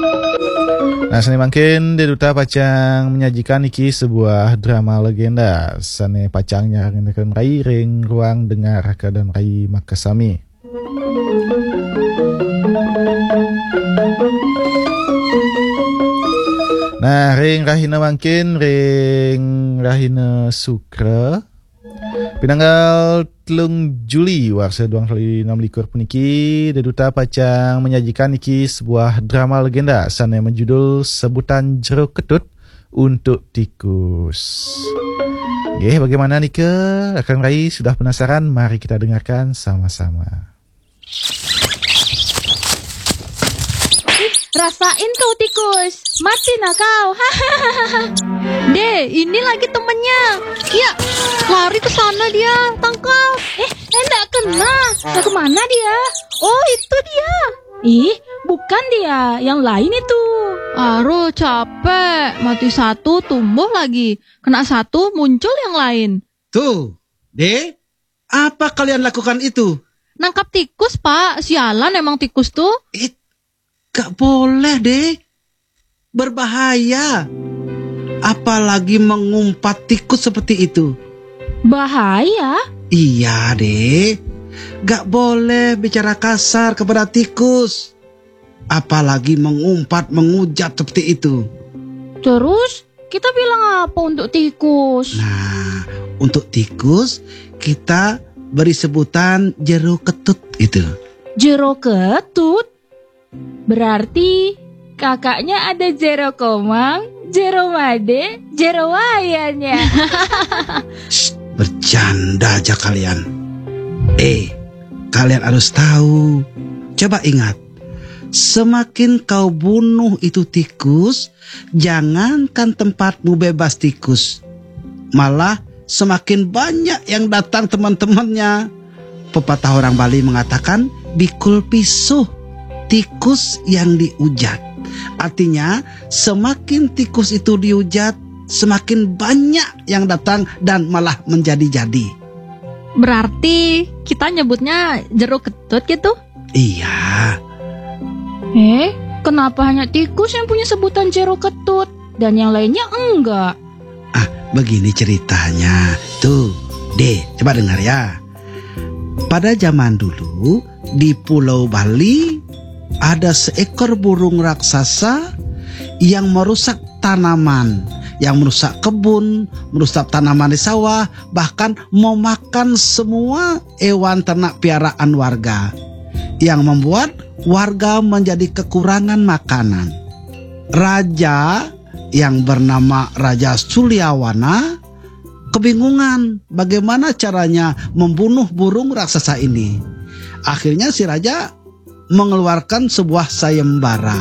Nah, seni mangkin di Duta Pacang menyajikan iki sebuah drama legenda. Sane Pacangnya ngendekeun rai ring ruang dengar kedan rai makasami. Nah, ring rahina mangkin ring rahina Sukra. Pinanggal 3 Juli warsa 2016 puniki Deduta Pacang menyajikan iki sebuah drama legenda sane menjudul Sebutan Jero Ketut untuk Tikus. Oke, bagaimana nih ke Akang Rai sudah penasaran? Mari kita dengarkan sama-sama. Rasain kau tikus, mati nak kau. Deh, ini lagi temennya. Ya, lari ke sana dia, tangkap. Enggak kena. Nah, kemana dia? Oh, itu dia. Ih, bukan dia, yang lain itu. Aduh, capek. Mati satu, tumbuh lagi. Kena satu, muncul yang lain. Tuh, Dek, apa kalian lakukan itu? Nangkap tikus, Pak. Sialan emang tikus tuh. Gak boleh, Dek. Berbahaya. Apalagi mengumpat tikus seperti itu. Bahaya? Iya, Dek. Gak boleh bicara kasar kepada tikus. Apalagi mengumpat, mengujat seperti itu. Terus, kita bilang apa untuk tikus? Nah, untuk tikus, kita beri sebutan jero ketut itu. Jero ketut? Berarti kakaknya ada Jero Komang, Jero Made, Jero Wayanya. Bercanda aja kalian. Kalian harus tahu. Coba ingat, semakin kau bunuh itu tikus, jangankan tempatmu bebas tikus, malah semakin banyak yang datang teman-temannya. Pepatah orang Bali mengatakan bikul pisuh, tikus yang diujat. Artinya semakin tikus itu diujat, semakin banyak yang datang dan malah menjadi-jadi. Berarti kita nyebutnya jeruk ketut gitu? Iya. Kenapa hanya tikus yang punya sebutan jero ketut dan yang lainnya enggak? Begini ceritanya. Tuh, coba dengar ya. Pada zaman dulu di Pulau Bali ada seekor burung raksasa yang merusak tanaman, yang merusak kebun, merusak tanaman di sawah, bahkan memakan semua hewan ternak piaraan warga, yang membuat warga menjadi kekurangan makanan. Raja yang bernama Raja Sulyawana kebingungan bagaimana caranya membunuh burung raksasa ini. Akhirnya si raja mengeluarkan sebuah sayembara.